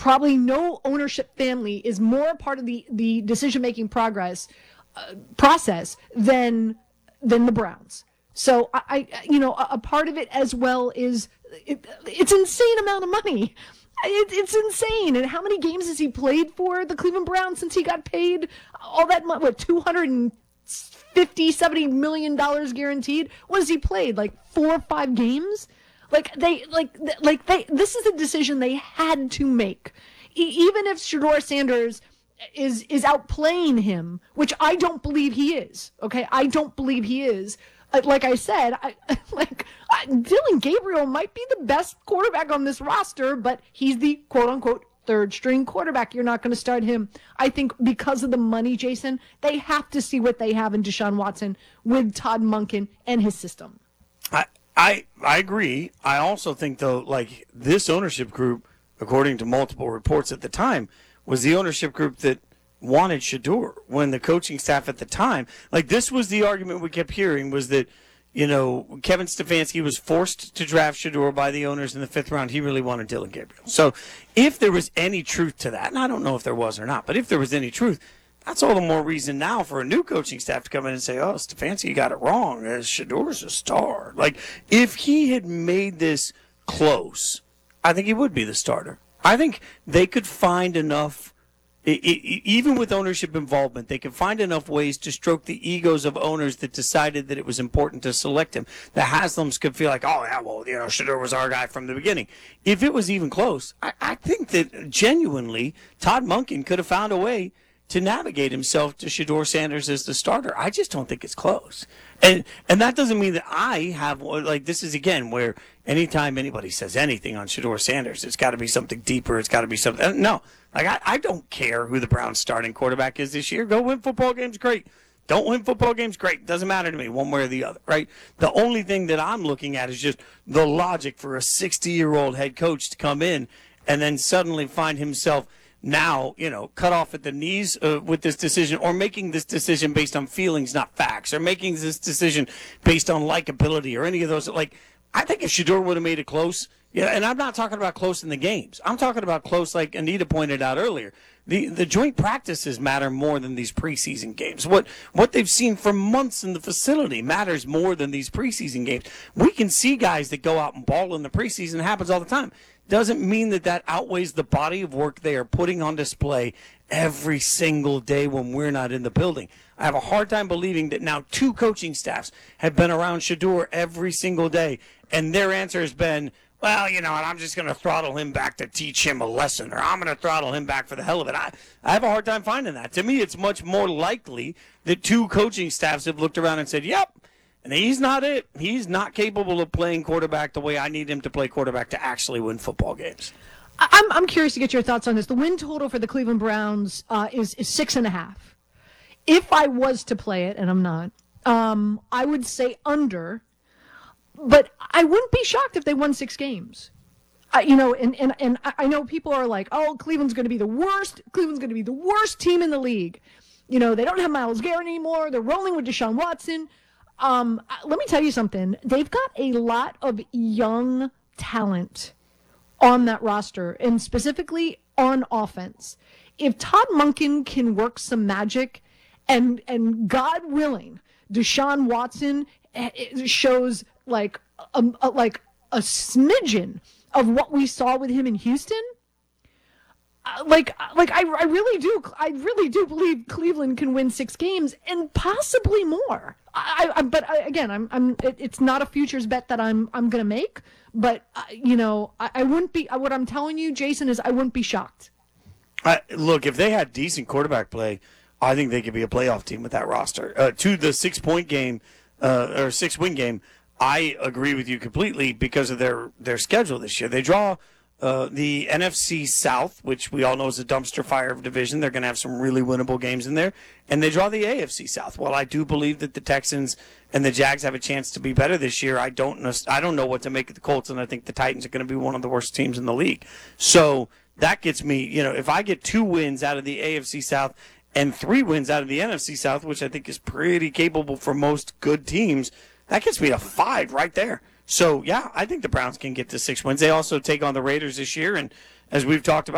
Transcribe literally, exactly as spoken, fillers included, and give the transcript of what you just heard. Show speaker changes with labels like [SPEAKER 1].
[SPEAKER 1] probably no ownership family is more a part of the, the decision-making progress uh, process than than the Browns. So, I, I you know, a, a part of it as well is it, it's insane amount of money. It, it's insane. And how many games has he played for the Cleveland Browns since he got paid all that money? What, two hundred fifty, seventy million dollars guaranteed? What has he played? Like four or five games? Like they, like, like they, this is a decision they had to make. E- even if Shedeur Sanders is, is outplaying him, which I don't believe he is. Okay. I don't believe he is. Like I said, I, like I, Dylan Gabriel might be the best quarterback on this roster, but he's the quote-unquote third-string quarterback. You're not going to start him. I think because of the money, Jason, they have to see what they have in Deshaun Watson with Todd Monken and his system.
[SPEAKER 2] I I, I agree. I also think, though, like this ownership group, according to multiple reports at the time, was the ownership group that wanted Shedeur when the coaching staff at the time, like this was the argument we kept hearing was that, you know, Kevin Stefanski was forced to draft Shedeur by the owners in the fifth round. He really wanted Dylan Gabriel. So if there was any truth to that, and I don't know if there was or not, but if there was any truth, that's all the more reason now for a new coaching staff to come in and say, oh, Stefanski got it wrong. Shedeur's a star. Like if he had made this close, I think he would be the starter. I think they could find enough. It, it, even with ownership involvement, they could find enough ways to stroke the egos of owners that decided that it was important to select him. The Haslams could feel like, oh, yeah, well, you know, Shedeur was our guy from the beginning. If it was even close, I, I think that genuinely Todd Monken could have found a way to navigate himself to Shedeur Sanders as the starter. I just don't think it's close. And and that doesn't mean that I have, like, this is, again, where anytime anybody says anything on Shedeur Sanders, it's got to be something deeper. It's got to be something. No, like, I, I don't care who the Browns' starting quarterback is this year. Go win football games, great. Don't win football games, great. Doesn't matter to me one way or the other, right? The only thing that I'm looking at is just the logic for a sixty-year-old head coach to come in and then suddenly find himself now, you know, cut off at the knees uh, with this decision, or making this decision based on feelings, not facts, or making this decision based on likability or any of those. Like, I think if Shedeur would have made it close, yeah, and I'm not talking about close in the games. I'm talking about close, like Anita pointed out earlier. The the joint practices matter more than these preseason games. What what they've seen for months in the facility matters more than these preseason games. We can see guys that go out and ball in the preseason. It happens all the time. Doesn't mean that that outweighs the body of work they are putting on display every single day when we're not in the building. I have a hard time believing that now two coaching staffs have been around Shedeur every single day, and their answer has been, well, you know, and I'm just going to throttle him back to teach him a lesson, or I'm going to throttle him back for the hell of it. I, I have a hard time finding that. To me, it's much more likely that two coaching staffs have looked around and said, yep, and he's not it. He's not capable of playing quarterback the way I need him to play quarterback to actually win football games.
[SPEAKER 1] I'm I'm curious to get your thoughts on this. The win total for the Cleveland Browns uh, is is six and a half. If I was to play it, and I'm not, um, I would say under. But I wouldn't be shocked if they won six games. Uh, you know, and, and and I know people are like, oh, Cleveland's going to be the worst. Cleveland's going to be the worst team in the league. You know, they don't have Myles Garrett anymore. They're rolling with Deshaun Watson. Um, let me tell you something. They've got a lot of young talent on that roster, and specifically on offense. If Todd Monken can work some magic, and and God willing, Deshaun Watson shows like a, a, like a smidgen of what we saw with him in Houston, uh, like like I, I really do I really do believe Cleveland can win six games and possibly more. I, I but I, again, I'm I'm it, it's not a futures bet that I'm I'm gonna make. But uh, you know, I, I wouldn't be. What I'm telling you, Jason, is I wouldn't be shocked.
[SPEAKER 2] Uh, look, if they had decent quarterback play, I think they could be a playoff team with that roster. Uh, to the six-point game uh, or six-win game, I agree with you completely because of their, their schedule this year. They draw uh, the N F C South, which we all know is a dumpster fire of division. They're going to have some really winnable games in there. And they draw the A F C South. While I do believe that the Texans and the Jags have a chance to be better this year, I don't know, I don't know what to make of the Colts, and I think the Titans are going to be one of the worst teams in the league. So that gets me, you know, if I get two wins out of the A F C South and three wins out of the N F C South, which I think is pretty capable for most good teams, that gets me to five right there. So, yeah, I think the Browns can get to six wins. They also take on the Raiders this year, and as we've talked about,